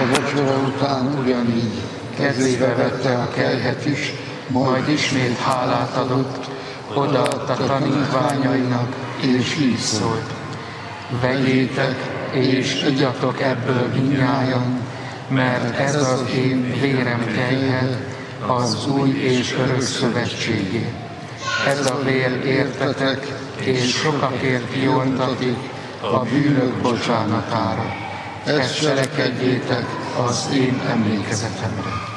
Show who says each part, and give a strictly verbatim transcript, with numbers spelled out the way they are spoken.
Speaker 1: A vacsora után ugyanígy kezébe vette a kelyhet is, majd ismét hálát adott, odaadta tanítványainak, és így szólt: vegyétek, és igyatok ebből mindnyájan, mert ez az én vérem kelyhe, az új és örök szövetségé. Ez a vér értetek, és sokakért kiontatik a bűnök bocsánatára. Ezt cselekedjétek az én emlékezetemre.